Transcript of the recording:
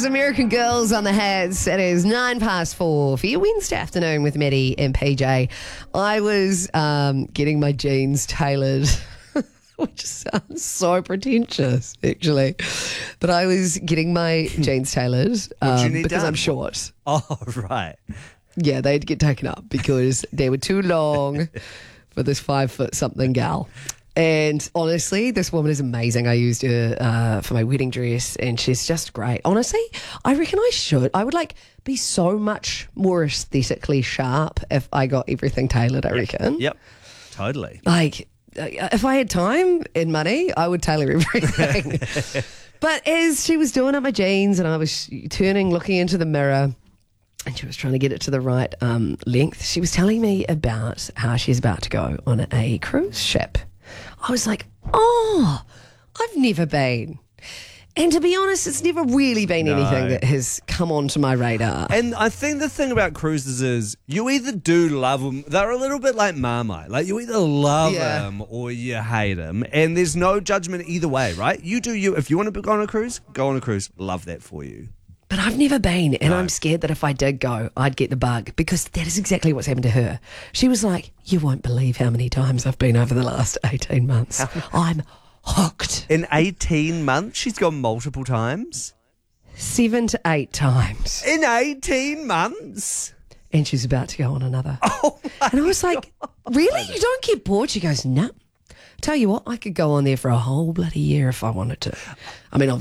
American Girls on the Hats. It is 4:09 for your Wednesday afternoon with Maddie and PJ. I was getting my jeans tailored, which sounds so pretentious, actually. But I was getting my jeans tailored because done? I'm short. Oh, right. Yeah, they'd get taken up because they were too long for this 5-foot-something gal. And honestly, this woman is amazing. I used her for my wedding dress and she's just great. Honestly, I reckon I would be so much more aesthetically sharp if I got everything tailored, I reckon. Yep, totally. If I had time and money, I would tailor everything. But as she was doing up my jeans and I was looking into the mirror, and she was trying to get it to the right length, she was telling me about how she's about to go on a cruise ship. I was like, oh, I've never been. And to be honest, it's never really been anything that has come onto my radar. And I think the thing about cruises is you either do love them. They're a little bit like Marmite. Like you either love them or you hate them. And there's no judgment either way, right? You do you. If you want to go on a cruise, go on a cruise. Love that for you. But I've never been, and I'm scared that if I did go, I'd get the bug, because that is exactly what's happened to her. She was like, you won't believe how many times I've been over the last 18 months. I'm hooked. In 18 months, she's gone multiple times? 7 to 8 times. In 18 months? And she's about to go on another. Oh, my And I was like, really? You don't get bored? She goes, no. Tell you what, I could go on there for a whole bloody year if I wanted to. I mean,